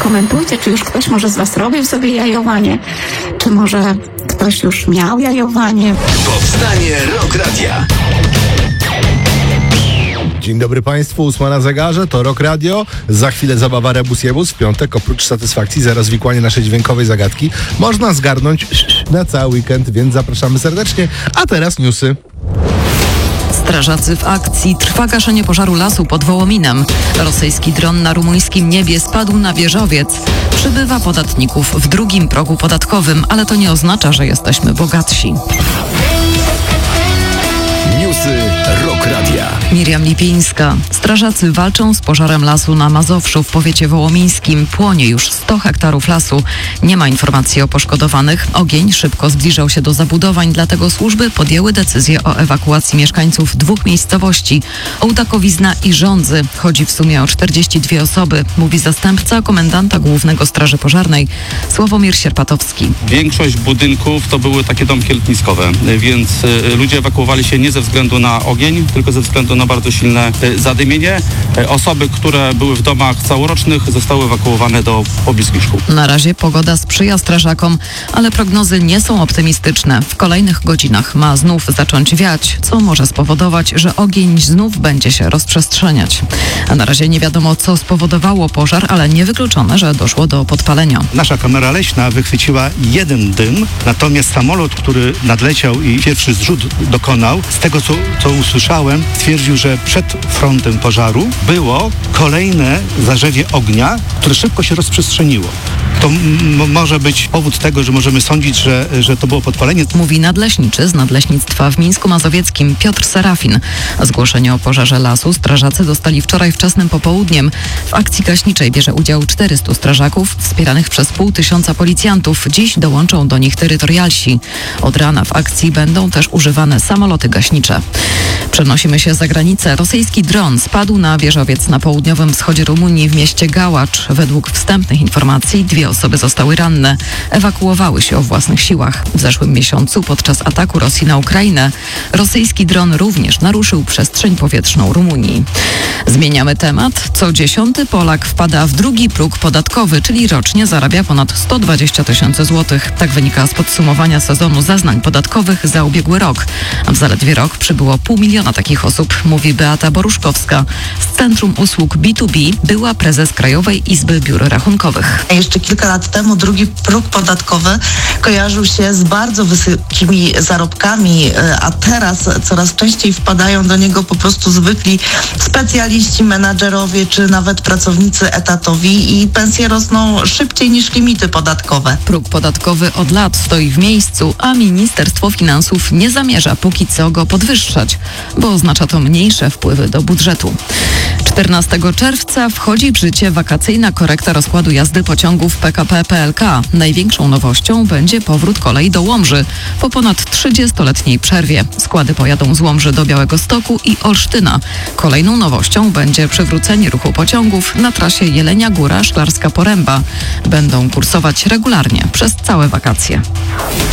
skomentujcie, czy już ktoś może z was robił sobie jajowanie, czy może ktoś już miał jajowanie. Powstanie Rock Radia. Dzień dobry Państwu, 8 na zegarze, to Rock Radio. Za chwilę zabawa Rebus Jebus. W piątek oprócz satysfakcji za rozwikłanie naszej dźwiękowej zagadki można zgarnąć na cały weekend, więc zapraszamy serdecznie. A teraz newsy. Strażacy w akcji. Trwa gaszenie pożaru lasu pod Wołominem. Rosyjski dron na rumuńskim niebie spadł na wieżowiec. Przybywa podatników w drugim progu podatkowym, ale to nie oznacza, że jesteśmy bogatsi. Newsy Rock Radia. Miriam Lipińska. Strażacy walczą z pożarem lasu na Mazowszu w powiecie wołomińskim. Płonie już 100 hektarów lasu. Nie ma informacji o poszkodowanych. Ogień szybko zbliżał się do zabudowań, dlatego służby podjęły decyzję o ewakuacji mieszkańców 2 miejscowości. Ołdakowizna i Żądzy. Chodzi w sumie o 42 osoby, mówi zastępca komendanta głównego Straży Pożarnej Sławomir Sierpatowski. Większość budynków to były takie domki letniskowe, więc ludzie ewakuowali się nie ze względu na ogień, tylko ze względu na bardzo silne zadymienie. Osoby, które były w domach całorocznych, zostały ewakuowane do pobliskich szkół. Na razie pogoda sprzyja strażakom, ale prognozy nie są optymistyczne. W kolejnych godzinach ma znów zacząć wiać, co może spowodować, że ogień znów będzie się rozprzestrzeniać. A na razie nie wiadomo, co spowodowało pożar, ale niewykluczone, że doszło do podpalenia. Nasza kamera leśna wychwyciła jeden dym, natomiast samolot, który nadleciał i pierwszy zrzut dokonał, z tego co usłyszałem, stwierdził, że przed frontem pożaru było kolejne zarzewie ognia, które szybko się rozprzestrzeniło. To może być powód tego, że możemy sądzić, że to było podpalenie. Mówi nadleśniczy z Nadleśnictwa w Mińsku Mazowieckim Piotr Serafin. Zgłoszenie o pożarze lasu strażacy dostali wczoraj wczesnym popołudniem. W akcji gaśniczej bierze udział 400 strażaków wspieranych przez 500 policjantów. Dziś dołączą do nich terytorialsi. Od rana w akcji będą też używane samoloty gaśnicze. Przenosimy się za granicę. Rosyjski dron spadł na wieżowiec na południowym wschodzie Rumunii w mieście Gałacz. Według wstępnych informacji 2 osoby zostały ranne. Ewakuowały się o własnych siłach. W zeszłym miesiącu podczas ataku Rosji na Ukrainę rosyjski dron również naruszył przestrzeń powietrzną Rumunii. Zmieniamy temat. Co 10. Polak wpada w drugi próg podatkowy, czyli rocznie zarabia ponad 120 000 złotych. Tak wynika z podsumowania sezonu zeznań podatkowych za ubiegły rok. W zaledwie rok przybyło 500 000 takich osób, mówi Beata Boruszkowska z Centrum Usług B2B, była prezes Krajowej Izby Biur Rachunkowych. Jeszcze kilka lat temu drugi próg podatkowy kojarzył się z bardzo wysokimi zarobkami, a teraz coraz częściej wpadają do niego po prostu zwykli specjaliści, menadżerowie czy nawet pracownicy etatowi i pensje rosną szybciej niż limity podatkowe. Próg podatkowy od lat stoi w miejscu, a Ministerstwo Finansów nie zamierza póki co go podwyższać, bo oznacza to mniejsze wpływy do budżetu. 14 czerwca wchodzi w życie wakacyjna korekta rozkładu jazdy pociągów PKP PLK. Największą nowością będzie powrót kolei do Łomży po ponad 30-letniej przerwie. Składy pojadą z Łomży do Białegostoku i Olsztyna. Kolejną nowością będzie przywrócenie ruchu pociągów na trasie Jelenia Góra-Szklarska Poręba. Będą kursować regularnie przez całe wakacje.